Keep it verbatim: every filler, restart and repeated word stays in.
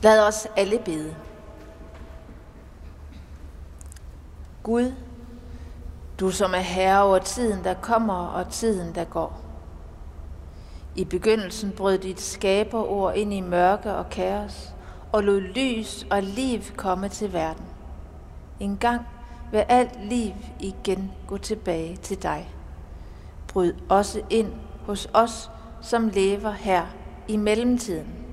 Lad os alle bede. Gud, du som er herre over tiden, der kommer, og tiden, der går. I begyndelsen brød dit skaberord ind i mørke og kaos, og lod lys og liv komme til verden. En gang vil alt liv igen gå tilbage til dig. Bryd også ind hos os, som lever her i mellemtiden.